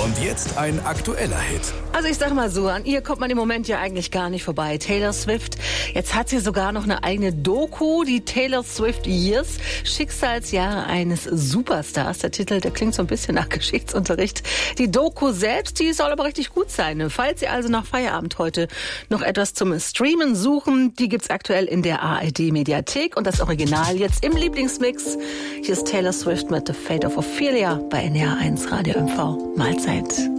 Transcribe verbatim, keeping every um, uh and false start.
Und jetzt ein aktueller Hit. Also ich sag mal so, an ihr kommt man im Moment ja eigentlich gar nicht vorbei. Taylor Swift, jetzt hat sie sogar noch eine eigene Doku, die Taylor Swift Years, Schicksalsjahre eines Superstars. Der Titel, der klingt so ein bisschen nach Geschichtsunterricht. Die Doku selbst, die soll aber richtig gut sein. Falls Sie also nach Feierabend heute noch etwas zum Streamen suchen, die gibt's aktuell in der A R D-Mediathek und das Original jetzt im Lieblingsmix. Hier ist Taylor Swift mit The Fate of Ophelia bei N R eins Radio M V. Mahlzeit.